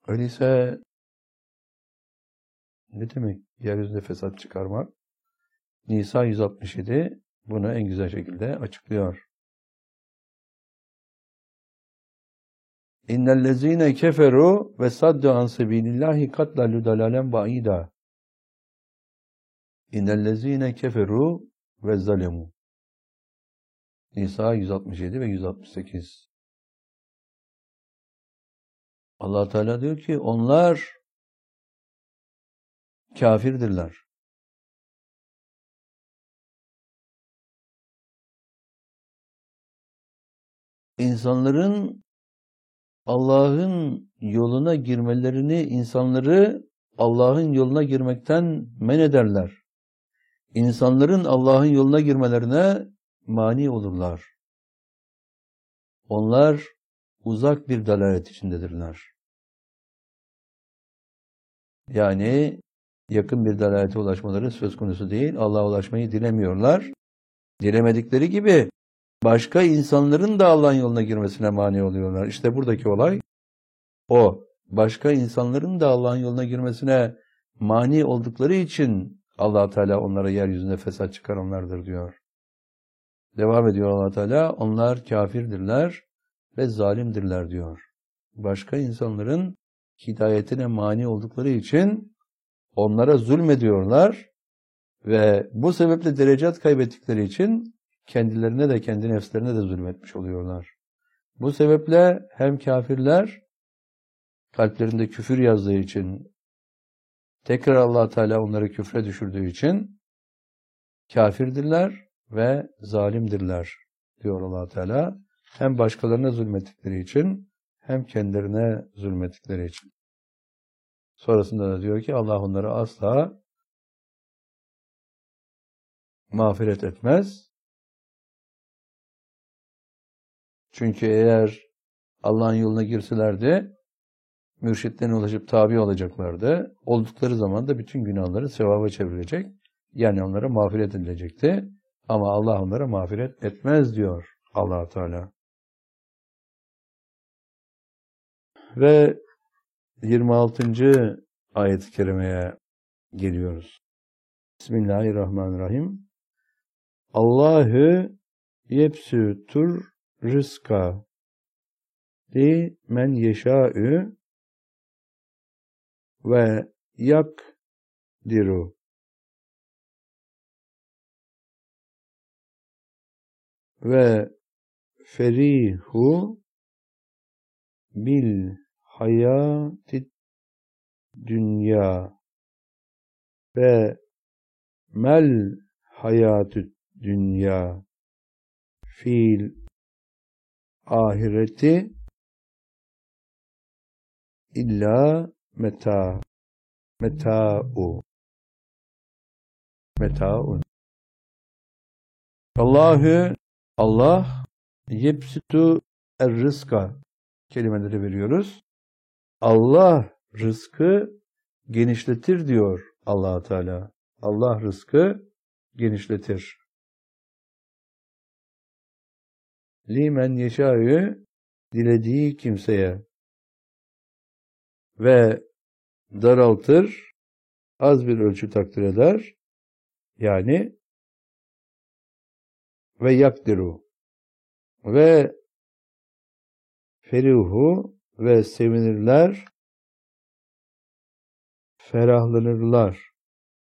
Öyleyse ne demek yeryüzünde fesat çıkarmak? Nisa 167 bunu en güzel şekilde açıklıyor. İnnellezîne keferu ve saddu an sebîlillâhi katlalü dalâlen ba'îdâ. İnnellezîne keferu ve zalemû. Nisa 167 ve 168. Allah Teala diyor ki onlar kafirdirler. İnsanların Allah'ın yoluna girmelerini, insanları Allah'ın yoluna girmekten men ederler. İnsanların Allah'ın yoluna girmelerine mani olurlar. Onlar uzak bir dalalet içindedirler. Yani yakın bir dalalete ulaşmaları söz konusu değil. Allah'a ulaşmayı dilemiyorlar. Dilemedikleri gibi başka insanların da Allah'ın yoluna girmesine mani oluyorlar. İşte buradaki olay o. Başka insanların da Allah'ın yoluna girmesine mani oldukları için Allah Teala onlara yeryüzünde fesat çıkaranlardır diyor. Devam ediyor Allah Teala. Onlar kafirdirler ve zalimdirler diyor. Başka insanların hidayetine mani oldukları için onlara zulmediyorlar ve bu sebeple derecat kaybettikleri için kendilerine de kendi nefslerine de zulmetmiş oluyorlar. Bu sebeple hem kafirler kalplerinde küfür yazdığı için tekrar Allah Teala onları küfre düşürdüğü için kafirdirler ve zalimdirler diyor Allah Teala. Hem başkalarına zulmettikleri için hem kendilerine zulmettikleri için. Sonrasında da diyor ki Allah onları asla mağfiret etmez. Çünkü eğer Allah'ın yoluna girselerdi mürşitlerine ulaşıp tabi olacaklardı. Oldukları zaman da bütün günahları sevaba çevrilecek. Yani onlara mağfiret edilecekti. Ama Allah onlara mağfiret etmez diyor Allah Teala. Ve 26. ayet-i kerimeye geliyoruz. Bismillahirrahmanirrahim. Allahu yebsütür rızka li men yeşâ'ü ve yakdiru. Ve ferihu bil hayatid dünya ve mel hayatid dünya fil ahireti illa meta'un. Allah yebsitu er-rızka kelimeleri veriyoruz. Allah rızkı genişletir diyor Allah Teala. Allah rızkı genişletir. Limen yeşâ'ü dilediği kimseye ve daraltır, az bir ölçü takdir eder. Yani ve yakdiru ve ferihu ve sevinirler, ferahlanırlar.